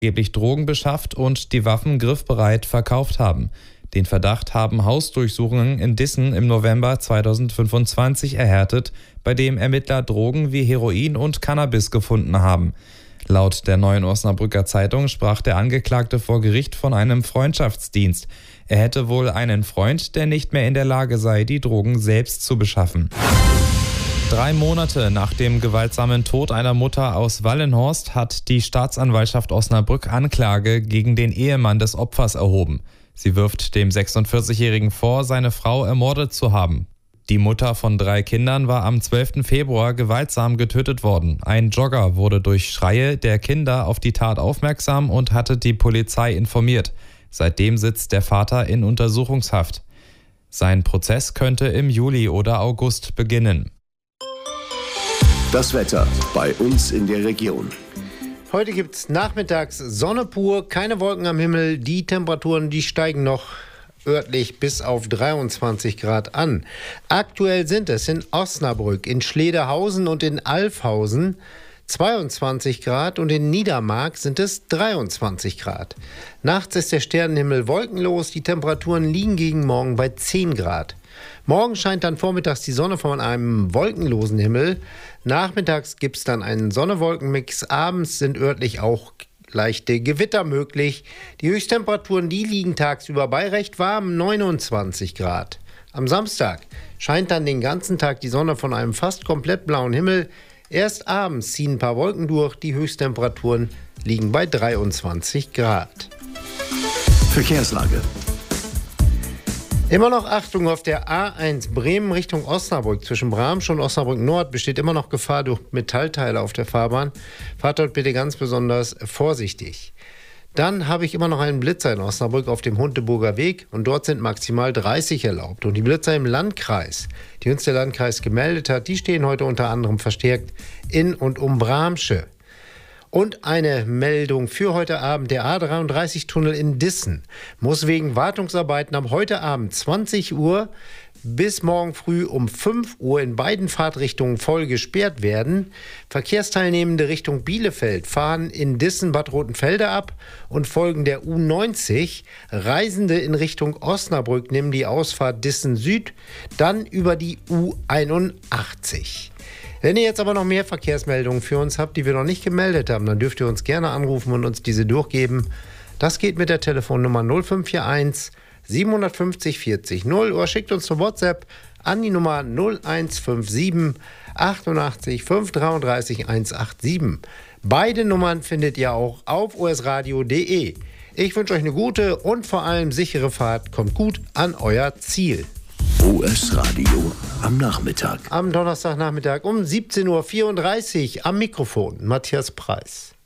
angeblich Drogen beschafft und die Waffen griffbereit verkauft haben. Den Verdacht haben Hausdurchsuchungen in Dissen im November 2025 erhärtet, bei dem Ermittler Drogen wie Heroin und Cannabis gefunden haben. Laut der Neuen Osnabrücker Zeitung sprach der Angeklagte vor Gericht von einem Freundschaftsdienst. Er hätte wohl einen Freund, der nicht mehr in der Lage sei, die Drogen selbst zu beschaffen. 3 Monate nach dem gewaltsamen Tod einer Mutter aus Wallenhorst hat die Staatsanwaltschaft Osnabrück Anklage gegen den Ehemann des Opfers erhoben. Sie wirft dem 46-Jährigen vor, seine Frau ermordet zu haben. Die Mutter von 3 Kindern war am 12. Februar gewaltsam getötet worden. Ein Jogger wurde durch Schreie der Kinder auf die Tat aufmerksam und hatte die Polizei informiert. Seitdem sitzt der Vater in Untersuchungshaft. Sein Prozess könnte im Juli oder August beginnen. Das Wetter bei uns in der Region. Heute gibt es nachmittags Sonne pur, keine Wolken am Himmel. Die Temperaturen, die steigen noch örtlich bis auf 23 Grad an. Aktuell sind es in Osnabrück, in Schlederhausen und in Alfhausen 22 Grad und in Niedermark sind es 23 Grad. Nachts ist der Sternenhimmel wolkenlos, die Temperaturen liegen gegen morgen bei 10 Grad. Morgen scheint dann vormittags die Sonne von einem wolkenlosen Himmel. Nachmittags gibt es dann einen Sonne-Wolken-Mix. Abends sind örtlich auch leichte Gewitter möglich. Die Höchsttemperaturen, die liegen tagsüber bei recht warm 29 Grad. Am Samstag scheint dann den ganzen Tag die Sonne von einem fast komplett blauen Himmel. Erst abends ziehen ein paar Wolken durch. Die Höchsttemperaturen liegen bei 23 Grad. Verkehrslage. Immer noch Achtung auf der A1 Bremen Richtung Osnabrück. Zwischen Bramsch und Osnabrück Nord besteht immer noch Gefahr durch Metallteile auf der Fahrbahn. Fahrt dort bitte ganz besonders vorsichtig. Dann habe ich immer noch einen Blitzer in Osnabrück auf dem Hundeburger Weg und dort sind maximal 30 erlaubt. Und die Blitzer im Landkreis, die uns der Landkreis gemeldet hat, die stehen heute unter anderem verstärkt in und um Bramsche. Und eine Meldung für heute Abend. Der A33-Tunnel in Dissen muss wegen Wartungsarbeiten ab heute Abend 20 Uhr bis morgen früh um 5 Uhr in beiden Fahrtrichtungen voll gesperrt werden. Verkehrsteilnehmende Richtung Bielefeld fahren in Dissen-Bad Rotenfelde ab und folgen der U90. Reisende in Richtung Osnabrück nehmen die Ausfahrt Dissen Süd, dann über die U81. Wenn ihr jetzt aber noch mehr Verkehrsmeldungen für uns habt, die wir noch nicht gemeldet haben, dann dürft ihr uns gerne anrufen und uns diese durchgeben. Das geht mit der Telefonnummer 0541 750 40 0 oder schickt uns eine WhatsApp an die Nummer 0157 88 533 187. Beide Nummern findet ihr auch auf osradio.de. Ich wünsche euch eine gute und vor allem sichere Fahrt. Kommt gut an euer Ziel. OS Radio am Nachmittag. Am Donnerstagnachmittag um 17.34 Uhr am Mikrofon Matthias Preis.